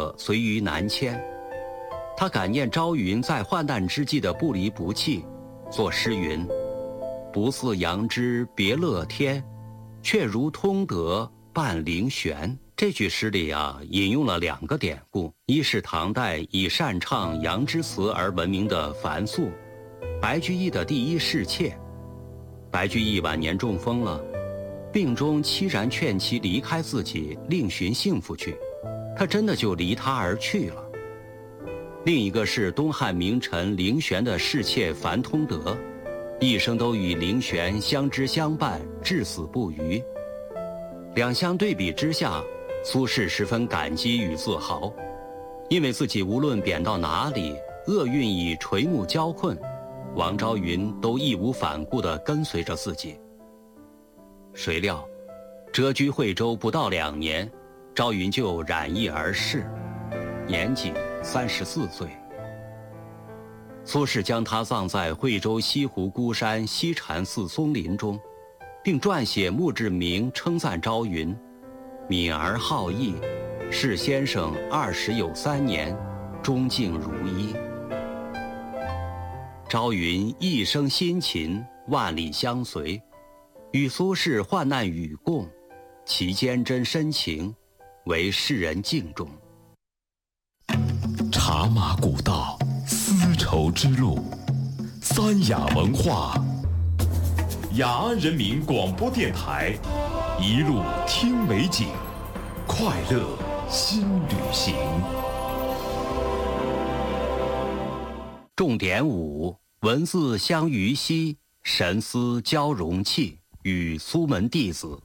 者随于南迁。他感念朝云在患难之际的不离不弃，作诗云：不似杨枝别乐天，却如通德伴灵玄。这句诗里引用了2个典故，一是唐代以擅唱杨枝词而闻名的樊素，白居易的第一侍妾。白居易晚年中风了，病中凄然劝其离开自己，另寻幸福去，他真的就离他而去了。另一个是东汉名臣灵玄的侍妾樊通德，一生都与灵玄相知相伴，至死不渝。两相对比之下，苏轼十分感激与自豪，因为自己无论贬到哪里，厄运以垂暮交困，王昭云都义无反顾地跟随着自己。谁料谪居惠州不到2年，昭云就染疫而逝，年仅34岁。苏轼将他葬在惠州西湖孤山西禅寺松林中，并撰写墓志铭称赞昭云：敏而好义，是先生20有3年，终竟如一。昭云一生辛勤，万里相随，与苏轼患难与共，其坚贞深情，为世人敬重。 茶马古道，丝绸之路，三雅文化。雅安人民广播电台，一路听美景，快乐新旅行。 重点5：文字相于兮，神思交融气，与苏门弟子。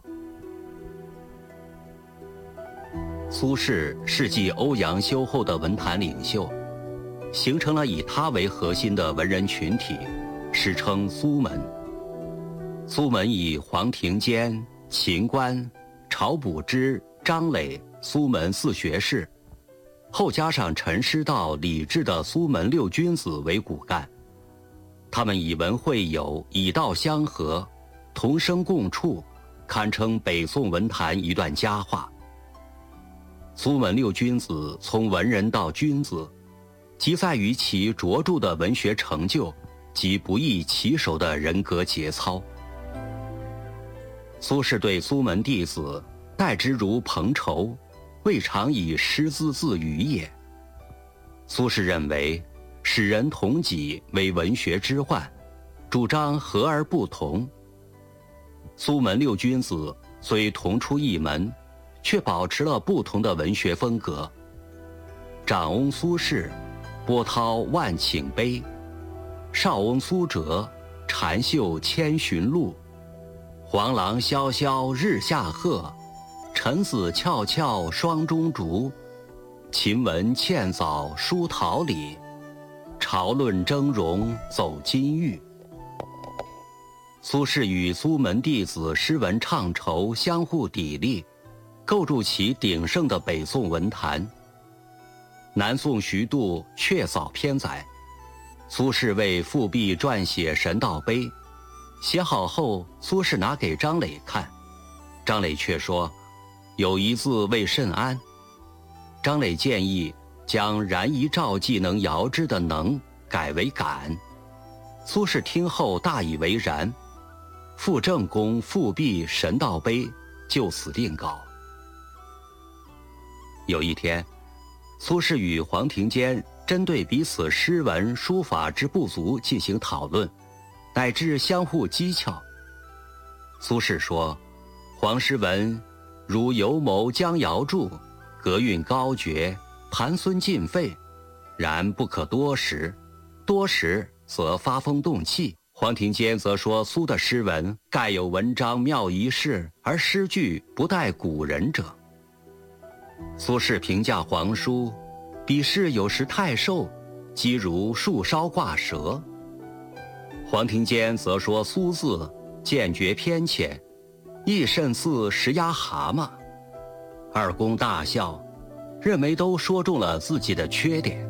苏轼是继欧阳修后的文坛领袖，形成了以他为核心的文人群体，史称苏门。苏门以黄庭坚、秦观、晁补之、张磊、苏门4学士，后加上陈师道、李治的苏门6君子为骨干。他们以文会友，以道相合，同声共处，堪称北宋文坛一段佳话。苏门6君子从文人到君子，即在于其卓著的文学成就及不易其手的人格节操。苏轼对苏门弟子待之如朋仇，未尝以师资自娱也。苏轼认为使人同己为文学之患，主张和而不同。苏门6君子虽同出一门，却保持了不同的文学风格。长翁苏轼波涛万顷悲，少翁苏辙禅秀千寻路。黄狼萧萧日下鹤，臣子翘翘霜中竹。秦文茜早书桃李，朝论峥嵘走金玉。苏轼与苏门弟子诗文唱酬相互砥砺，构筑其鼎盛的北宋文坛。南宋徐度确扫篇载，苏轼为复辟撰写《神道碑》，写好后，苏轼拿给张磊看，张磊却说有一字未甚安。张磊建议将然夷赵冀能遥之的能改为敢。苏轼听后大以为然，傅正公复辟《神道碑》就此定稿。有一天，苏轼与黄庭坚针对彼此诗文书法之不足进行讨论，乃至相互讥诮。苏轼说：黄诗文如游谋江瑶柱，格韵高绝，盘孙尽废，然不可多识，多识则发风动气。黄庭坚则说苏的诗文盖有文章妙一事，而诗句不待古人者。苏轼评价黄书，笔势有时太瘦，几如树梢挂蛇。黄庭坚则说苏字见觉偏浅，亦甚似石压蛤蟆。二公大笑，认为都说中了自己的缺点。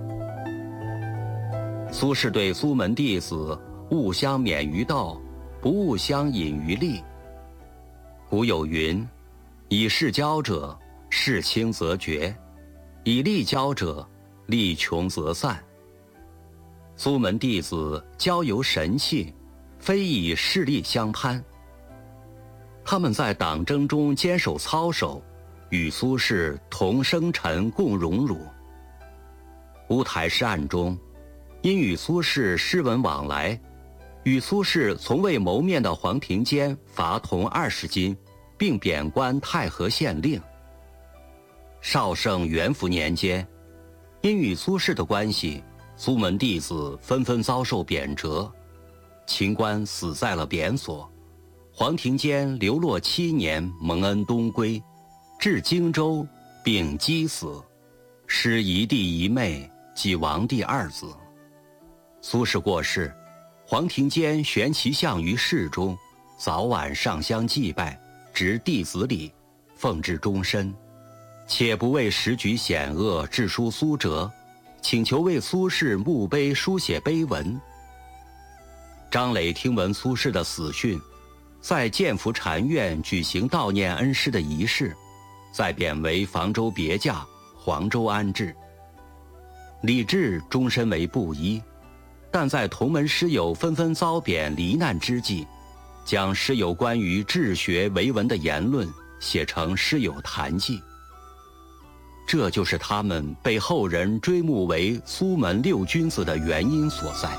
苏轼对苏门弟子勿相勉于道，不务相引于利。古有云：以世交者，事轻则绝。 以利交者，力穷则散。苏门弟子交游神器，非以势力相攀。他们在党争中坚守操守，与苏轼同生辰共荣辱。乌台诗案中，因与苏轼诗文往来，与苏轼从未谋面的黄庭坚罚铜20斤，并贬官太和县令。绍圣元符年间，因与苏轼的关系，苏门弟子纷纷遭受贬谪，秦观死在了贬所，黄庭坚流落7年，蒙恩东归，至荆州并击死，失一弟一妹及亡弟2子。苏轼过世，黄庭坚悬其像于室中，早晚上香祭拜，执弟子礼，奉至终身，且不为时局险恶致书苏辙，请求为苏轼墓碑书写碑文。张磊听闻苏轼的死讯，在建福禅院举行悼念恩师的仪式，再贬为房州别驾，黄州安置。李治终身为布衣，但在同门师友纷纷遭贬罹难之际，将师友关于治学为文的言论写成《师友谈记》，这就是他们被后人追慕为苏门6君子的原因所在。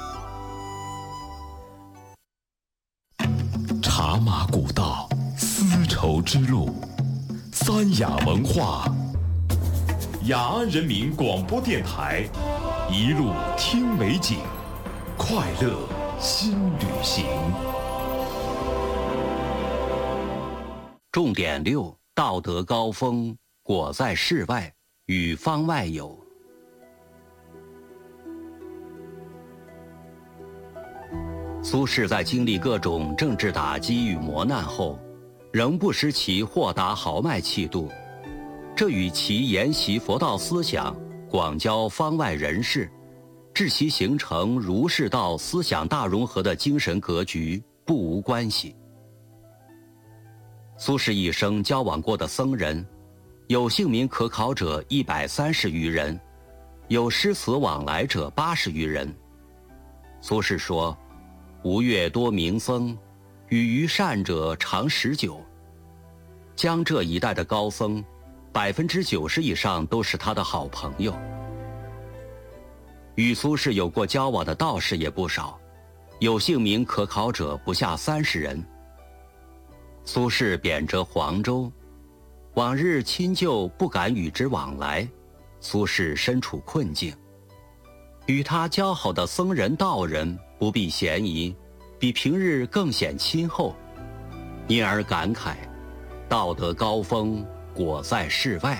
茶马古道，丝绸之路，三雅文化，雅安人民广播电台，一路听美景，快乐新旅行。 重点6：道德高峰，果在世外，与方外有。苏轼在经历各种政治打击与磨难后，仍不失其豁达豪迈气度，这与其研习佛道思想，广交方外人士，致其形成儒释道思想大融合的精神格局不无关系。苏轼一生交往过的僧人，有姓名可考者130余人，有诗词往来者80余人。苏轼说：“吴越多名僧，与于善者常19。”江浙一带的高僧，90%以上都是他的好朋友。与苏轼有过交往的道士也不少，有姓名可考者不下30人。苏轼贬谪黄州，往日亲旧不敢与之往来，苏轼身处困境。与他交好的僧人道人不避嫌疑，比平日更显亲厚，因而感慨道德高峰，果在世外。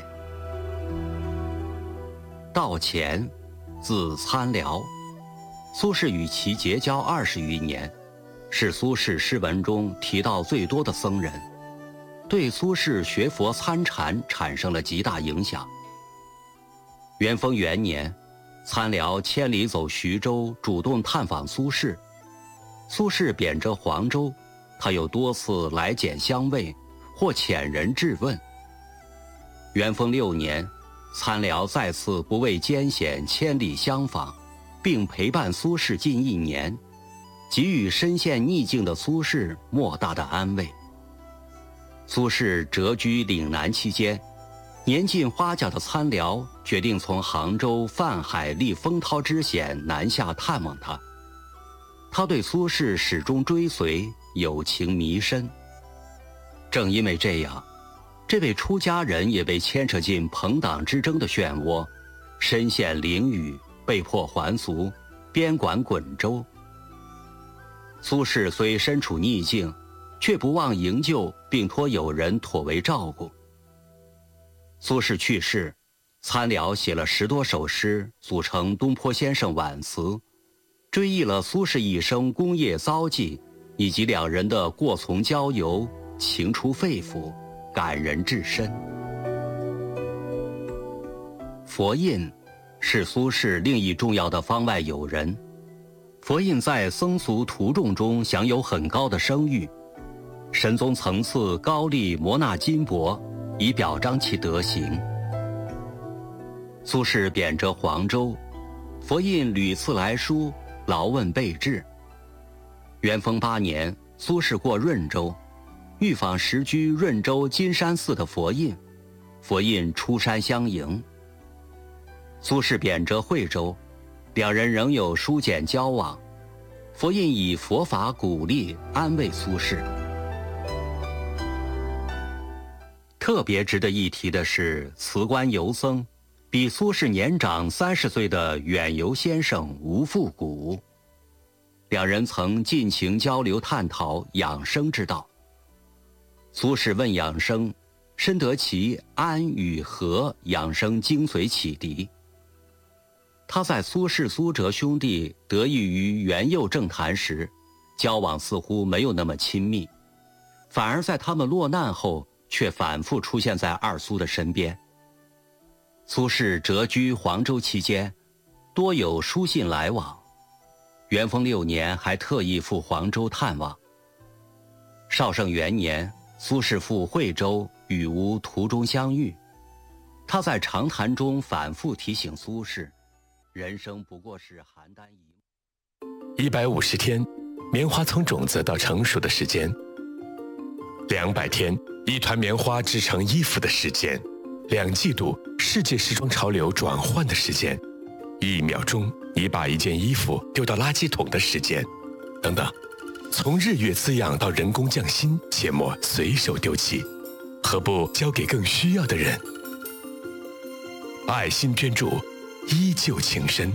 道乾，字参辽，苏轼与其结交20余年，是苏轼诗文中提到最多的僧人，对苏轼学佛参禅产生了极大影响。元丰元年，参辽千里走徐州，主动探访苏轼。苏轼贬谪黄州，他又多次来简相慰，或遣人质问。元丰6年，参辽再次不畏艰险，千里相访，并陪伴苏轼近1年，给予身陷逆境的苏轼莫大的安慰。苏轼谪居岭南期间，年近花甲的参辽决定从杭州泛海历风涛之险南下探望他。他对苏轼始终追随，友情弥深。正因为这样，这位出家人也被牵扯进朋党之争的漩涡，身陷囹圄，被迫还俗，边管滚州。苏轼虽身处逆境，却不忘营救，并托友人妥为照顾。苏轼去世，参辽写了10多首诗，组成《东坡先生挽词》，追忆了苏轼一生功业遭际，以及两人的过从交游，情出肺腑，感人至深。佛印是苏轼另一重要的方外友人。佛印在僧俗徒众中享有很高的声誉，神宗层次高丽摩纳金帛，以表彰其德行。 苏轼贬谪黄州，佛印屡次来书，劳问备至。元丰8年，苏轼过润州，欲访时居润州金山寺的佛印，佛印出山相迎。苏轼贬谪惠州，两人仍有书简交往，佛印以佛法鼓励安慰苏轼。特别值得一提的是，辞官游僧比苏轼年长30岁的远游先生吴复古，两人曾尽情交流探讨养生之道。苏轼问养生，深得其安与和养生精髓启迪。他在苏轼、苏辙兄弟得益于元佑政坛时，交往似乎没有那么亲密，反而在他们落难后，却反复出现在二苏的身边。苏轼谪居黄州期间，多有书信来往。元丰6年还特意赴黄州探望。绍圣元年，苏轼赴惠州与吴途中相遇，他在长谈中反复提醒苏轼，人生不过是邯郸一 150天，棉花从种子到成熟的时间；200天，一团棉花织成衣服的时间；2季度，世界时装潮流转换的时间；1秒钟，你把一件衣服丢到垃圾桶的时间，等等。从日月滋养到人工匠心，切莫随手丢弃，何不交给更需要的人？爱心捐助，依旧情深。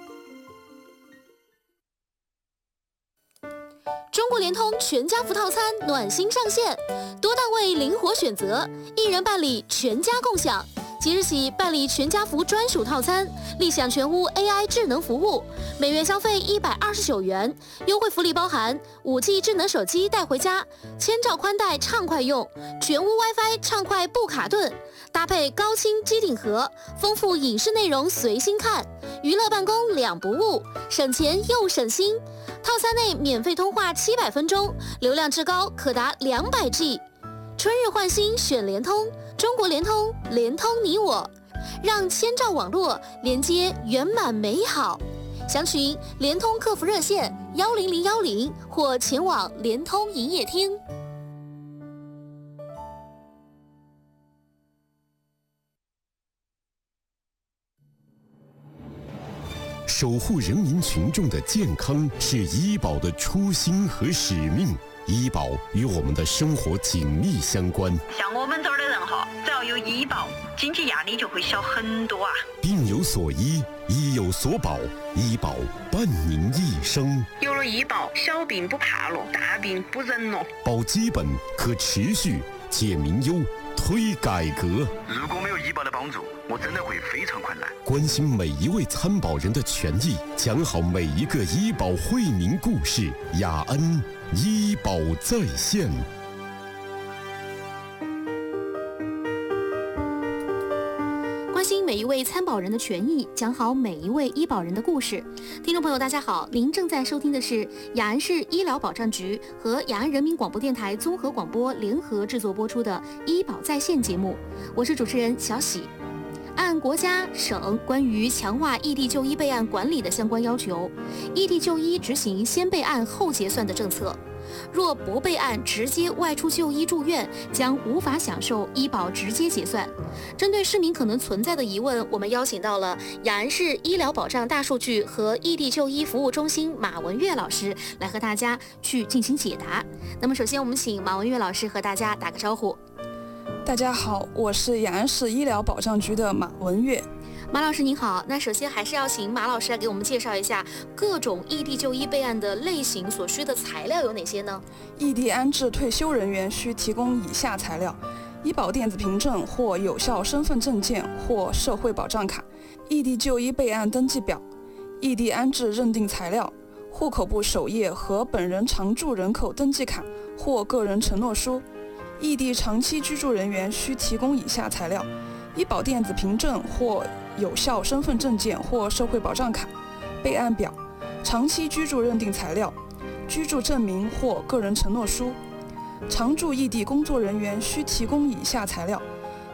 中国联通全家福套餐暖心上线，多档位灵活选择，一人办理全家共享。即日起办理全家福专属套餐，立享全屋 AI 智能服务，每月消费129元，优惠福利包含5G 智能手机带回家，1000兆宽带畅快用，全屋 WiFi 畅快不卡顿，搭配高清机顶盒，丰富影视内容随心看，娱乐办公两不误，省钱又省心。套餐内免费通话700分钟，流量至高可达200G。春日换新选联通，中国联通，联通你我，让1000兆网络连接圆满美好。详询联通客服热线10010或前往联通营业厅。 守护人民群众的健康是医保的初心和使命。医保与我们的生活紧密相关。 像我们这儿的人哈，只要有医保，经济压力就会小很多啊。 病有所医，医有所保，医保伴您一生。 有了医保，小病不怕了，大病不忍了。 保基本，可持续，解民忧，推改革。 如果没有医保的帮助，我真的会非常困难。 关心每一位参保人的权益，讲好每一个医保惠民故事。雅恩医保在线。 关心每一位参保人的权益，讲好每一位医保人的故事。听众朋友大家好，您正在收听的是雅安市医疗保障局和雅安人民广播电台综合广播联合制作播出的医保在线节目，我是主持人小喜。按国家、省关于强化异地就医备案管理的相关要求，异地就医执行先备案后结算的政策。若不备案直接外出就医住院，将无法享受医保直接结算。针对市民可能存在的疑问，我们邀请到了雅安市医疗保障大数据和异地就医服务中心马文月老师来和大家去进行解答。那么首先我们请马文月老师和大家打个招呼。 大家好，我是雅安市医疗保障局的马文月。 马老师您好，那首先还是要请马老师来给我们介绍一下各种异地就医备案的类型所需的材料有哪些呢？ 异地安置退休人员需提供以下材料：医保电子凭证或有效身份证件或社会保障卡、异地就医备案登记表、异地安置认定材料、户口簿首页和本人常住人口登记卡或个人承诺书。异地长期居住人员需提供以下材料：医保电子凭证或有效身份证件或社会保障卡、备案表、长期居住认定材料、居住证明或个人承诺书。常驻异地工作人员需提供以下材料：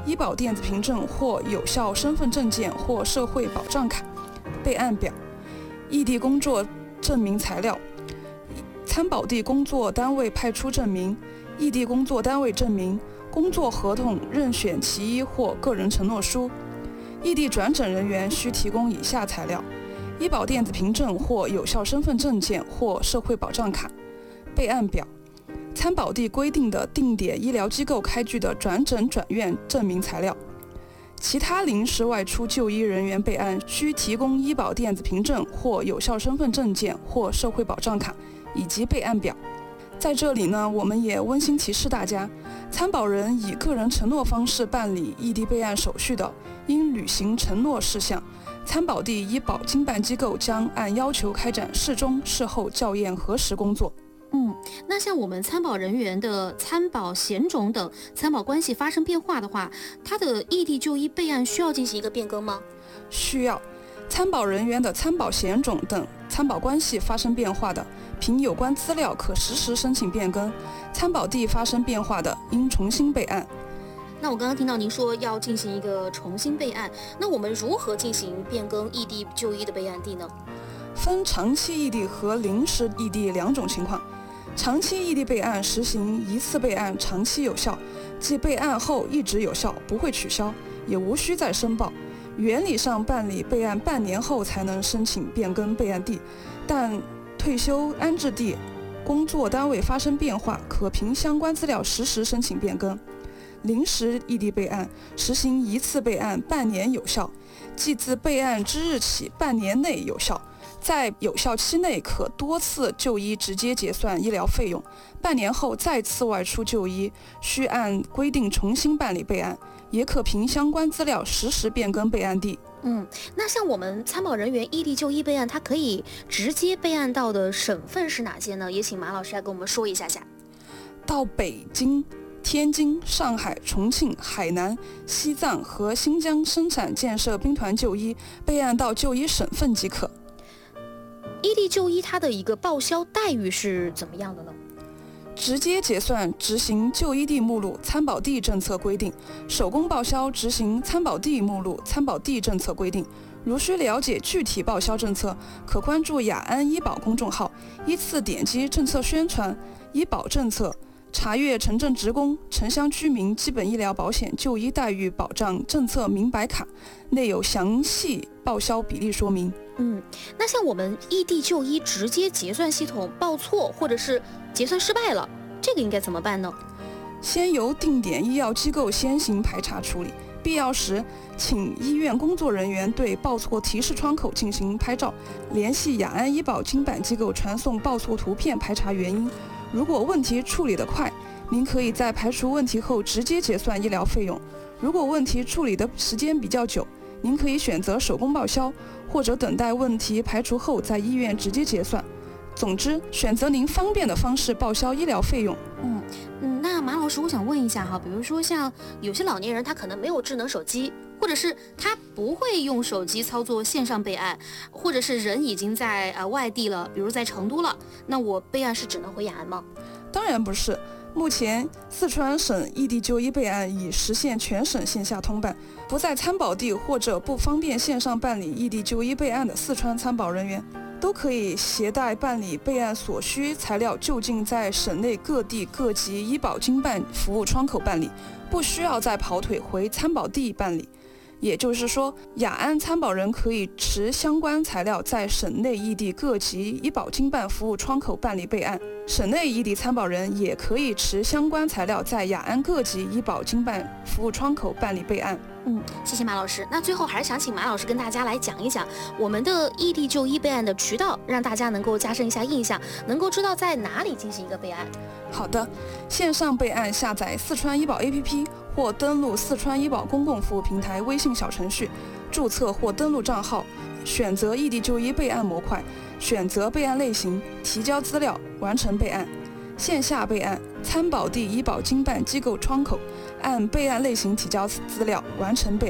医保电子凭证或有效身份证件或社会保障卡、备案表、异地工作证明材料、参保地工作单位派出证明、异地工作单位证明、工作合同任选其一或个人承诺书。异地转诊人员需提供以下材料：医保电子凭证或有效身份证件或社会保障卡、备案表、参保地规定的定点医疗机构开具的转诊转院证明材料。其他临时外出就医人员备案需提供医保电子凭证或有效身份证件或社会保障卡以及备案表。在这里呢，我们也温馨提示大家，参保人以个人承诺方式办理异地备案手续的，应履行承诺事项。参保地医保经办机构将按要求开展事中事后校验核实工作。 那像我们参保人员的参保险种等参保关系发生变化的话，他的异地就医备案需要进行一个变更吗？ 需要。参保人员的参保险种等参保关系发生变化的，凭有关资料可实时申请变更；参保地发生变化的，应重新备案。 那我刚刚听到您说要进行一个重新备案，那我们如何进行变更异地就医的备案地呢？ 分长期异地和临时异地两种情况。长期异地备案实行一次备案长期有效，即备案后一直有效，不会取消，也无需再申报。原理上办理备案半年后才能申请变更备案地，但退休安置地、工作单位发生变化，可凭相关资料实时申请变更。临时异地备案实行一次备案半年有效，即自备案之日起半年内有效，在有效期内可多次就医直接结算医疗费用，半年后再次外出就医需按规定重新办理备案，也可凭相关资料实时变更备案地。 那像我们参保人员异地就医备案，它可以直接备案到的省份是哪些呢？也请马老师来跟我们说一下下。 到北京、天津、上海、重庆、海南、西藏和新疆生产建设兵团就医备案到就医省份即可。 异地就医它的一个报销待遇是怎么样的呢？ 直接结算执行就医地目录参保地政策规定，手工报销执行参保地目录参保地政策规定。如需了解具体报销政策，可关注雅安医保公众号，依次点击政策宣传、医保政策，查阅城镇职工、城乡居民基本医疗保险就医待遇保障政策明白卡，内有详细报销比例说明。 那像我们异地就医直接结算系统报错或者是结算失败了，这个应该怎么办呢？ 先由定点医药机构先行排查处理，必要时请医院工作人员对报错提示窗口进行拍照，联系雅安医保经办机构传送报错图片排查原因。如果问题处理得快，您可以在排除问题后直接结算医疗费用；如果问题处理的时间比较久，您可以选择手工报销，或者等待问题排除后在医院直接结算。总之，选择您方便的方式报销医疗费用。 那马老师，我想问一下哈，比如说像有些老年人他可能没有智能手机，或者是他不会用手机操作线上备案，或者是人已经在外地了，比如在成都了，那我备案是只能回雅安吗？ 当然不是。目前四川省异地就医备案已实现全省线下通办，不在参保地或者不方便线上办理异地就医备案的四川参保人员，都可以携带办理备案所需材料就近在省内各地各级医保经办服务窗口办理，不需要再跑腿回参保地办理。也就是说，雅安参保人可以持相关材料在省内异地各级医保经办服务窗口办理备案，省内异地参保人也可以持相关材料在雅安各级医保经办服务窗口办理备案。 谢谢马老师。那最后还是想请马老师跟大家来讲一讲我们的异地就医备案的渠道，让大家能够加深一下印象，能够知道在哪里进行一个备案。 好的，线上备案下载四川医保 APP 或登录四川医保公共服务平台微信小程序，注册或登录账号，选择异地就医备案模块，选择备案类型，提交资料，完成备案。线下备案，参保地医保经办机构窗口，按备案类型提交资料，完成备案。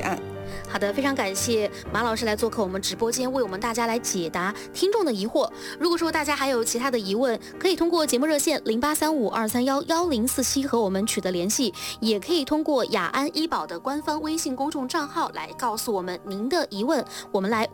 好的，非常感谢马老师来做客我们直播间，为我们大家来解答听众的疑惑。如果说大家还有其他的疑问，可以通过节目热线083523111047和我们取得联系，也可以通过雅安医保的官方微信公众账号来告诉我们您的疑问，我们来